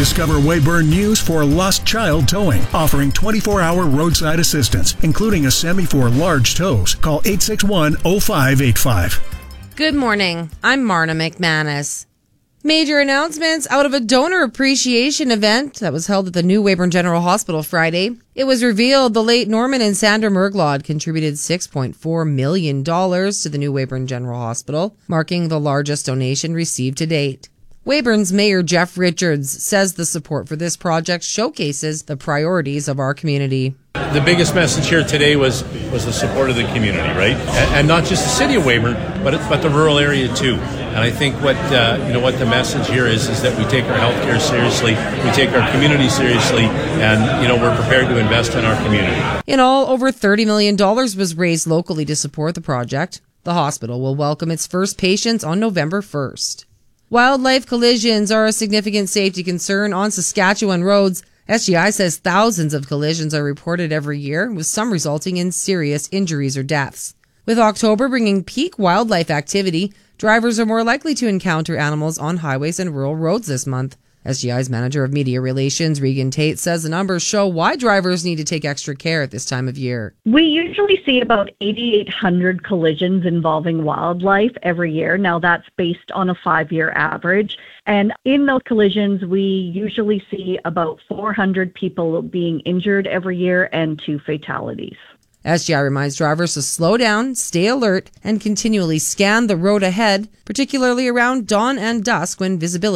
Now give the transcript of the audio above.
Discover Weyburn News for Lost Child Towing, offering 24-hour roadside assistance, including a semi for large tows. Call 861-0585. Good morning. I'm Marna McManus. Major announcements out of a donor appreciation event that was held at the new Weyburn General Hospital Friday. It was revealed the late Norman and Sandra Merglod contributed $6.4 million to the new Weyburn General Hospital, marking the largest donation received to date. Weyburn's Mayor Jeff Richards says the support for this project showcases the priorities of our community. The biggest message here today was the support of the community, right? And not just the city of Weyburn, but the rural area too. And I think what the message here is that we take our healthcare seriously, we take our community seriously, and we're prepared to invest in our community. In all, over $30 million was raised locally to support the project. The hospital will welcome its first patients on November 1st. Wildlife collisions are a significant safety concern on Saskatchewan roads. SGI says thousands of collisions are reported every year, with some resulting in serious injuries or deaths. With October bringing peak wildlife activity, drivers are more likely to encounter animals on highways and rural roads this month. SGI's Manager of Media Relations, Regan Tate, says the numbers show why drivers need to take extra care at this time of year. We usually see about 8,800 collisions involving wildlife every year. Now, that's based on a 5-year average. And in those collisions, we usually see about 400 people being injured every year and 2 fatalities. SGI reminds drivers to slow down, stay alert, and continually scan the road ahead, particularly around dawn and dusk when visibility